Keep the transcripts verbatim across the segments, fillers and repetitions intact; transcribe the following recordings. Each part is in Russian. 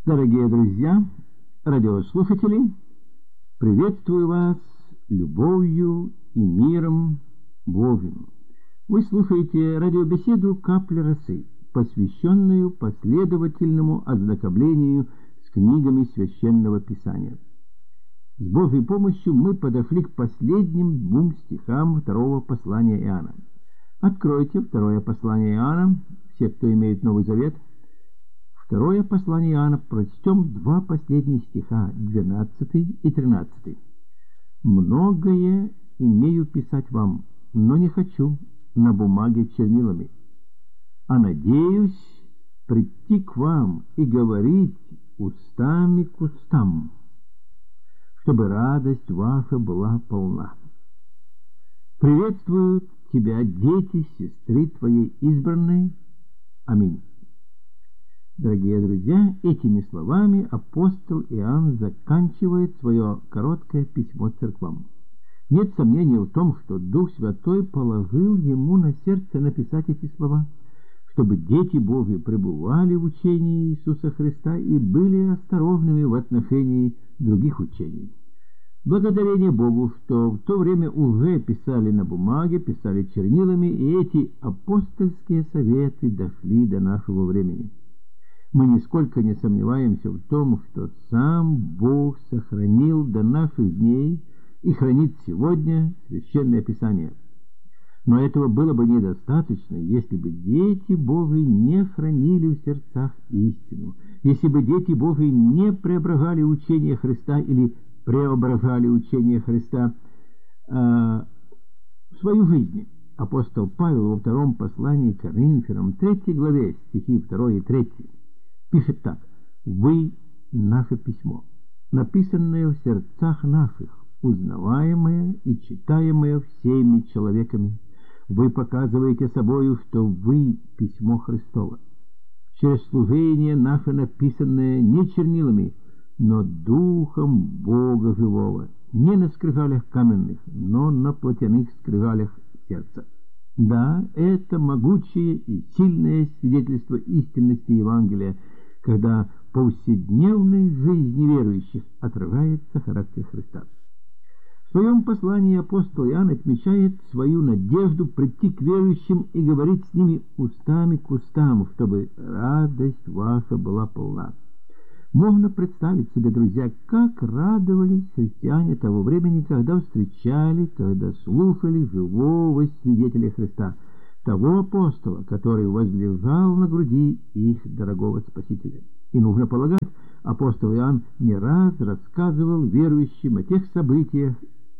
Дорогие друзья, радиослушатели, приветствую вас любовью и миром Божьим. Вы слушаете радиобеседу «Капля росы», посвященную последовательному ознакомлению с книгами Священного Писания. С Божьей помощью мы подошли к последним двум стихам второго послания Иоанна. Откройте второе послание Иоанна, все, кто имеет Новый Завет. Второе послание Иоанна, прочтем два последних стиха, двенадцатый и тринадцатый. «Многое имею писать вам, но не хочу на бумаге чернилами, а надеюсь прийти к вам и говорить устами к устам, чтобы радость ваша была полна. Приветствуют тебя дети сестры твоей избранной. Аминь». Дорогие друзья, этими словами апостол Иоанн заканчивает свое короткое письмо церквам. Нет сомнения в том, что Дух Святой положил ему на сердце написать эти слова, чтобы дети Божьи пребывали в учении Иисуса Христа и были осторожными в отношении других учений. Благодарение Богу, что в то время уже писали на бумаге, писали чернилами, и эти апостольские советы дошли до нашего времени. Мы нисколько не сомневаемся в том, что сам Бог сохранил до наших дней и хранит сегодня Священное Писание. Но этого было бы недостаточно, если бы дети Божии не хранили в сердцах истину, если бы дети Божии не преображали учение Христа или преображали учение Христа э, в свою жизнь. Апостол Павел во втором послании к Коринфянам, третьей главе, стихи второй и третий, пишет так: «Вы — наше письмо, написанное в сердцах наших, узнаваемое и читаемое всеми человеками. Вы показываете собою, что вы — письмо Христово, через служение наше, написанное не чернилами, но Духом Бога живого, не на скрижалях каменных, но на плотяных скрижалях сердца». Да, это могучее и сильное свидетельство истинности Евангелия, когда в повседневной жизни верующих отражается характер Христа. В своем послании апостол Иоанн отмечает свою надежду прийти к верующим и говорить с ними устами к устам, чтобы радость ваша была полна. Можно представить себе, друзья, как радовались христиане того времени, когда встречали, когда слушали живого свидетеля Христа, того апостола, который возлежал на груди их дорогого Спасителя. И нужно полагать, апостол Иоанн не раз рассказывал верующим о тех событиях,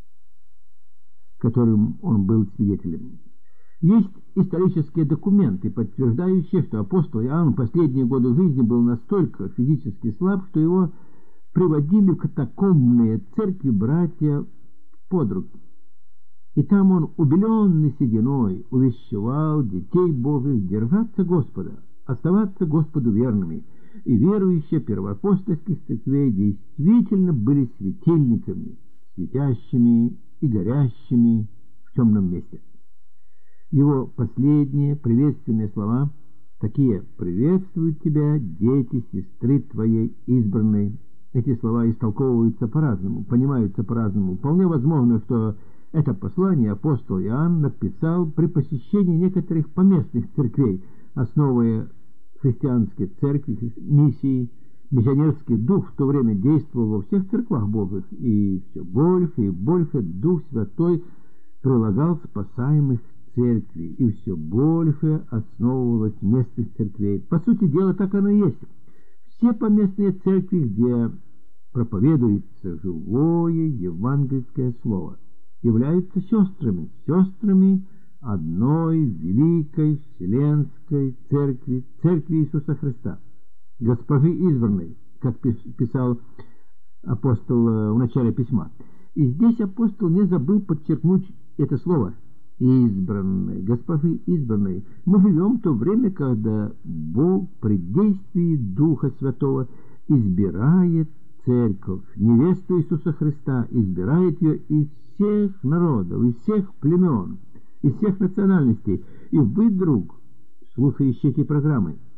которым он был свидетелем. Есть исторические документы, подтверждающие, что апостол Иоанн в последние годы жизни был настолько физически слаб, что его приводили в катакомбные церкви братья под руки. И там он, убеленный сединой, увещевал детей Божьих держаться Господа, оставаться Господу верными, и верующие первоапостольских церквей действительно были светильниками, светящими и горящими в темном месте. Его последние приветственные слова такие: «Приветствуют тебя дети сестры твоей избранной». Эти слова истолковываются по-разному, понимаются по-разному. Вполне возможно, что это послание апостол Иоанн написал при посещении некоторых поместных церквей, основывая христианские церкви, миссии. Миссионерский дух в то время действовал во всех церквах Божьих, и все больше и больше Дух Святой прилагал спасаемых церкви, и все больше основывалось местных церквей. По сути дела, так оно и есть. Все поместные церкви, где проповедуется живое евангельское слово, являются сестрами, сестрами одной великой вселенской церкви, церкви Иисуса Христа, госпожи избранной, как писал апостол в начале письма. И здесь апостол не забыл подчеркнуть это слово «избранной», госпожи избранной. Мы живем в то время, когда Бог при действии Духа Святого избирает церковь, невесту Иисуса Христа, избирает ее из всех народов, из всех племен, из всех национальностей. И вы, друг, слушающий эти программы,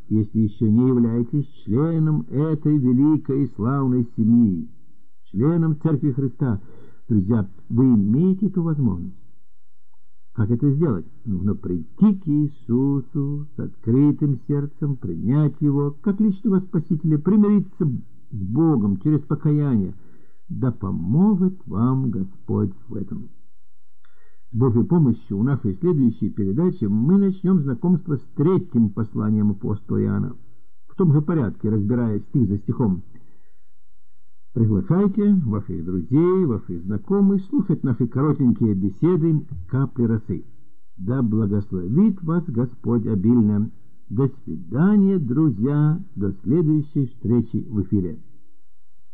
если еще не являетесь членом этой великой и славной семьи, членом Церкви Христа, друзья, вы имеете эту возможность. Как это сделать? Нужно прийти к Иисусу с открытым сердцем, принять Его как личного Спасителя, примириться с Богом через покаяние. Да поможет вам Господь в этом. С Божьей помощью у нашей следующей передачи мы начнем знакомство с третьим посланием апостола Иоанна, в том же порядке, разбирая стих за стихом. Приглашайте ваших друзей, ваших знакомых слушать наши коротенькие беседы «Капли росы». Да благословит вас Господь обильно. До свидания, друзья, до следующей встречи в эфире.